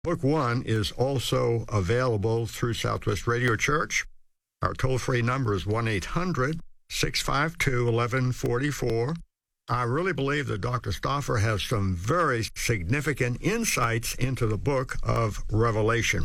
Book one is also available through Southwest Radio Church. Our toll-free number is 1-800-652-1144. I really believe that Dr. Stauffer has some very significant insights into the book of Revelation.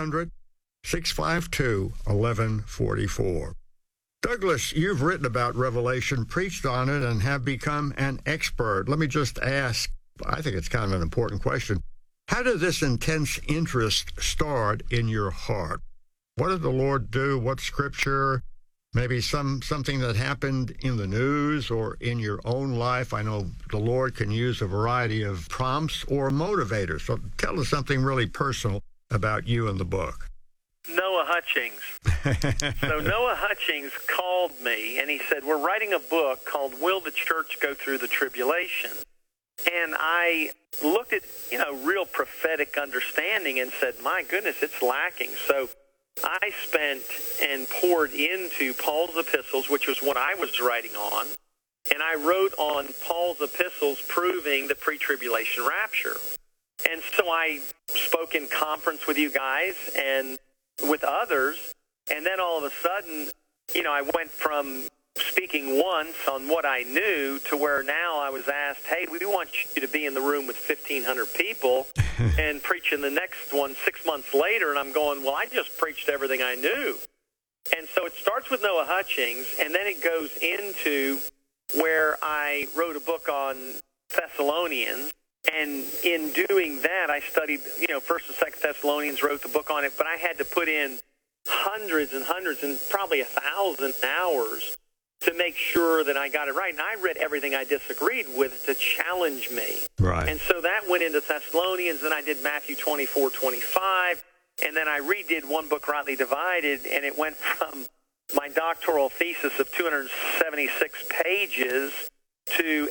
1-800-652-1144. Douglas, you've written about Revelation, preached on it, and have become an expert. Let me just ask, I think it's kind of an important question. How did this intense interest start in your heart? What did the Lord do? What scripture? Maybe something that happened in the news or in your own life? I know the Lord can use a variety of prompts or motivators. So tell us something really personal about you and the book. Noah Hutchings. So Noah Hutchings called me, and he said, we're writing a book called Will the Church Go Through the Tribulation? And I looked at, real prophetic understanding and said, my goodness, it's lacking. So I spent and poured into Paul's epistles, which was what I was writing on, and I wrote on Paul's epistles proving the pre-tribulation rapture. And so I spoke in conference with you guys and with others, and then all of a sudden, I went from speaking once on what I knew to where now I was asked, hey, we want you to be in the room with 1,500 people and preaching the next one 6 months later. And I'm going, well, I just preached everything I knew. And so it starts with Noah Hutchings, and then it goes into where I wrote a book on Thessalonians. And in doing that, I studied, 1st and 2nd Thessalonians, wrote the book on it, but I had to put in hundreds and hundreds and probably 1,000 hours to make sure that I got it right. And I read everything I disagreed with to challenge me. Right. And so that went into Thessalonians, and I did Matthew 24:25, and then I redid one book, Rightly Divided, and it went from my doctoral thesis of 276 pages to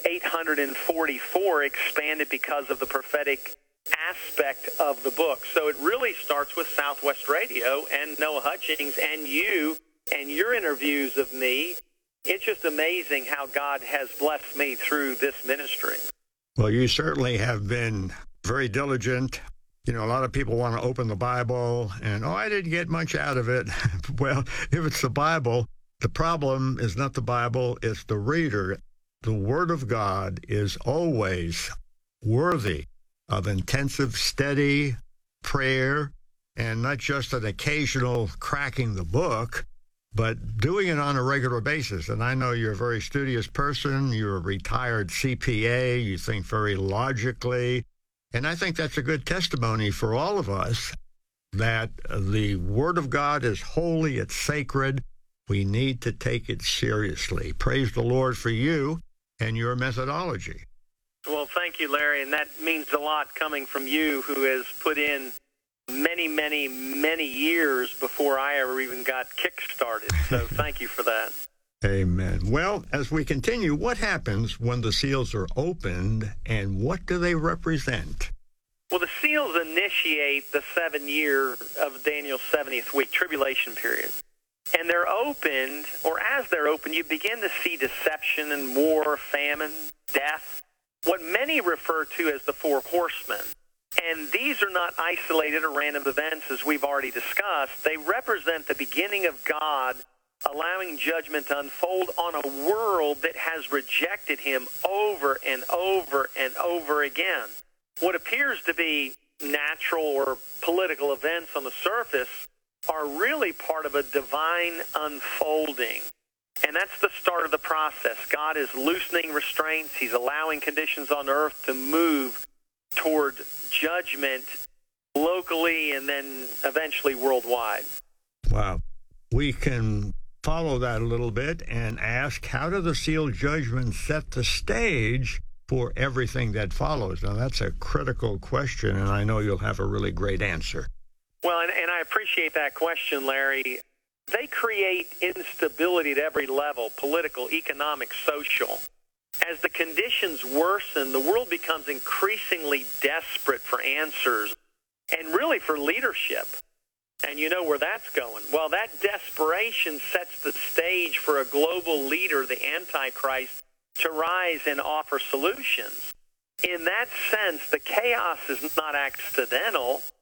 844, expanded because of the prophetic aspect of the book. So it really starts with Southwest Radio and Noah Hutchings and you and your interviews of me. It's just amazing how God has blessed me through this ministry. Well, you certainly have been very diligent. A lot of people want to open the Bible and, I didn't get much out of it. Well, if it's the Bible, the problem is not the Bible, it's the reader. The Word of God is always worthy of intensive, steady prayer, and not just an occasional cracking the book, but doing it on a regular basis. And I know you're a very studious person. You're a retired CPA. You think very logically. And I think that's a good testimony for all of us that the Word of God is holy, it's sacred. We need to take it seriously. Praise the Lord for you and your methodology. Well, thank you, Larry, and that means a lot coming from you, who has put in many, many, many years before I ever even got kick-started. So thank you for that. Amen. Well, as we continue, what happens when the seals are opened, and what do they represent? Well, the seals initiate the 7 year of Daniel's 70th week, tribulation period. And they're opened, or as they're opened, you begin to see deception and war, famine, death, what many refer to as the four horsemen. And these are not isolated or random events, as we've already discussed. They represent the beginning of God allowing judgment to unfold on a world that has rejected him over and over and over again. What appears to be natural or political events on the surface are really part of a divine unfolding. And that's the start of the process. God is loosening restraints. He's allowing conditions on earth to move toward judgment locally and then eventually worldwide. Wow. We can follow that a little bit and ask, how do the seal judgments set the stage for everything that follows? Now, that's a critical question, and I know you'll have a really great answer. Well, and I appreciate that question, Larry. They create instability at every level, political, economic, social. As the conditions worsen, the world becomes increasingly desperate for answers and really for leadership. And you know where that's going. Well, that desperation sets the stage for a global leader, the Antichrist, to rise and offer solutions. In that sense, the chaos is not accidental.